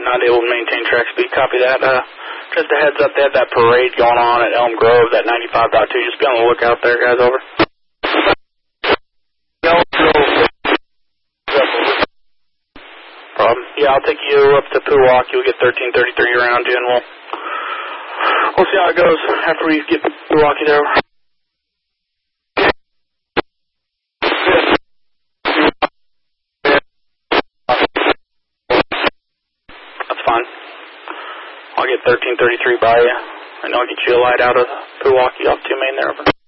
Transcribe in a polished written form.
not able to maintain track speed. Copy that. Just a heads up, they had that parade going on at Elm Grove, that 95.2. Just be on the lookout there, guys. Over. Problem. Yeah, I'll take you up to Pewaukee. We'll get 1333 around you, and we'll see how it goes after we get Pewaukee there. That's fine. I'll get 1333 by you, and I'll get you a light out of Pewaukee off 2 main there. Over.